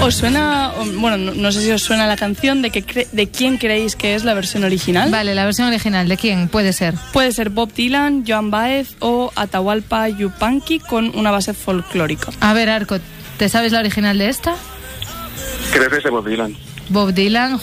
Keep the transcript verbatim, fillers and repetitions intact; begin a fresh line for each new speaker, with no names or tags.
¿Os suena, bueno, no, no sé si os suena la canción, de, que cre- de quién creéis que es la versión original?
Vale, la versión original, ¿de quién puede ser?
Puede ser Bob Dylan, Joan Baez o Atahualpa Yupanqui con una base folclórica.
A ver, Arco, ¿te sabes la original de esta?
Creo que es de Bob Dylan.
Bob Dylan.